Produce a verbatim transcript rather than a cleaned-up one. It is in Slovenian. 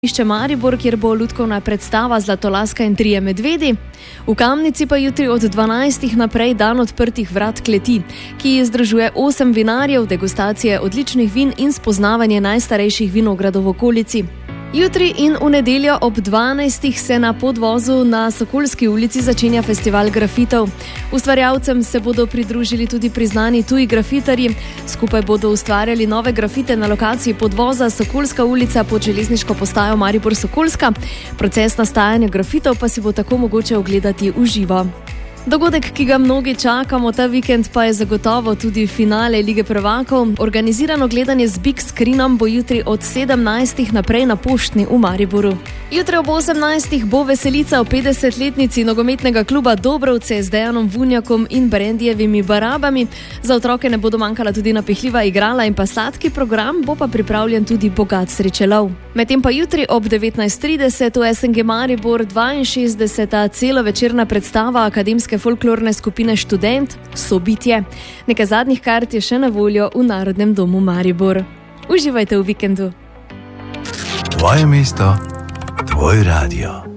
Išče Maribor, kjer bo lutkovna predstava Zlatolaska in trije medvedi. V Kamnici pa jutri od dvanajstih naprej dan odprtih vrat kleti, ki združuje osem vinarjev, degustacije odličnih vin in spoznavanje najstarejših vinogradov v okolici. Jutri in v nedeljo ob dvanajstih se na podvozu na Sokolski ulici začenja festival grafitov. Ustvarjalcem se bodo pridružili tudi priznani tuji grafitarji. Skupaj bodo ustvarjali nove grafite na lokaciji podvoza Sokolska ulica pod železniško postajo Maribor-Sokolska. Proces nastajanja grafitov pa si bo tako mogoče ogledati v živo. Dogodek, ki ga mnogi čakamo ta vikend, pa je zagotovo tudi finale Lige prvakov. Organizirano gledanje z big screenom bo jutri od sedemnajstih naprej na Poštni v Mariboru. Jutri ob osemnajstih bo veselica o petdesetletnici nogometnega kluba Dobrovce z Dejanom Vunjakom in Brendijevimi barabami. Za otroke ne bodo manjkala tudi napihljiva igrala in pa sladki program, bo pa pripravljen tudi bogat srečelov. Medtem pa jutri ob devetnajst trideset v S N G Maribor dvainšestdeseta celovečerna predstava akademske folklorne skupine Študent Sobitje. Nekaj zadnjih kart je še na voljo v Narodnem domu Maribor. Uživajte v vikendu. Tvoje mesto, tvoj radio.